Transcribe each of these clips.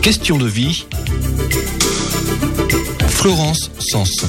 Question de vie. Florence Sens.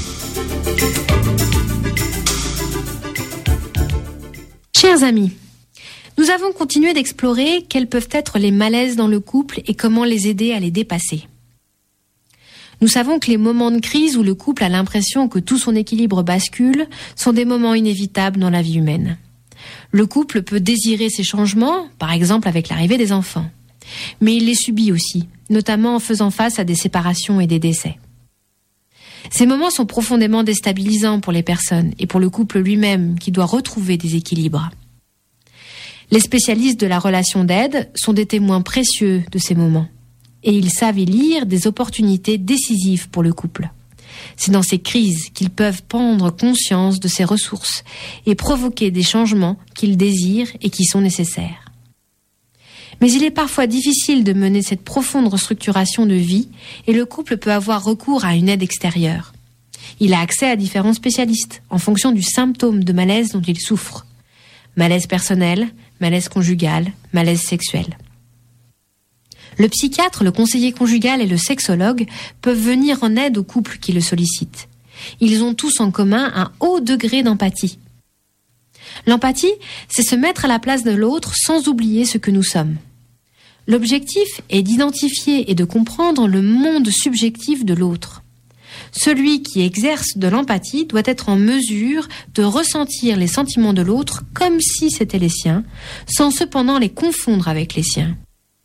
Chers amis, nous avons continué d'explorer quels peuvent être les malaises dans le couple et comment les aider à les dépasser. Nous savons que les moments de crise où le couple a l'impression que tout son équilibre bascule sont des moments inévitables dans la vie humaine. Le couple peut désirer ces changements, par exemple avec l'arrivée des enfants. Mais il les subit aussi, notamment en faisant face à des séparations et des décès. Ces moments sont profondément déstabilisants pour les personnes et pour le couple lui-même qui doit retrouver des équilibres. Les spécialistes de la relation d'aide sont des témoins précieux de ces moments et ils savent y lire des opportunités décisives pour le couple. C'est dans ces crises qu'ils peuvent prendre conscience de ces ressources et provoquer des changements qu'ils désirent et qui sont nécessaires. Mais il est parfois difficile de mener cette profonde restructuration de vie et le couple peut avoir recours à une aide extérieure. Il a accès à différents spécialistes en fonction du symptôme de malaise dont il souffre. Malaise personnel, malaise conjugal, malaise sexuel. Le psychiatre, le conseiller conjugal et le sexologue peuvent venir en aide aux couples qui le sollicitent. Ils ont tous en commun un haut degré d'empathie. L'empathie, c'est se mettre à la place de l'autre sans oublier ce que nous sommes. L'objectif est d'identifier et de comprendre le monde subjectif de l'autre. Celui qui exerce de l'empathie doit être en mesure de ressentir les sentiments de l'autre comme si c'étaient les siens, sans cependant les confondre avec les siens.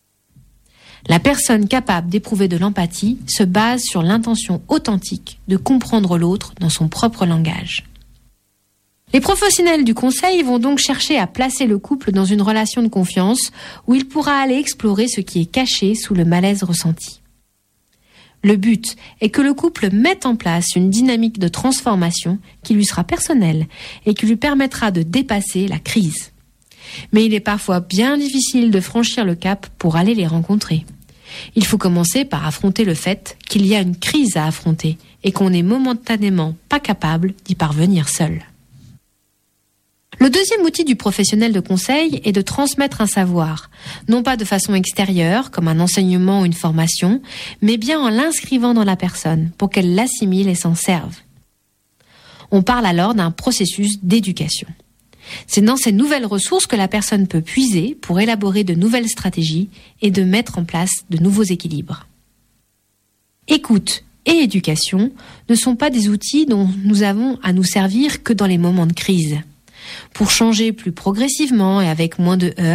La personne capable d'éprouver de l'empathie se base sur l'intention authentique de comprendre l'autre dans son propre langage. Les professionnels du conseil vont donc chercher à placer le couple dans une relation de confiance où il pourra aller explorer ce qui est caché sous le malaise ressenti. Le but est que le couple mette en place une dynamique de transformation qui lui sera personnelle et qui lui permettra de dépasser la crise. Mais il est parfois bien difficile de franchir le cap pour aller les rencontrer. Il faut commencer par affronter le fait qu'il y a une crise à affronter et qu'on n'est momentanément pas capable d'y parvenir seul. Le deuxième outil du professionnel de conseil est de transmettre un savoir, non pas de façon extérieure, comme un enseignement ou une formation, mais bien en l'inscrivant dans la personne, pour qu'elle l'assimile et s'en serve. On parle alors d'un processus d'éducation. C'est dans ces nouvelles ressources que la personne peut puiser pour élaborer de nouvelles stratégies et de mettre en place de nouveaux équilibres. Écoute et éducation ne sont pas des outils dont nous avons à nous servir que dans les moments de crise. Pour changer plus progressivement et avec moins de heurts,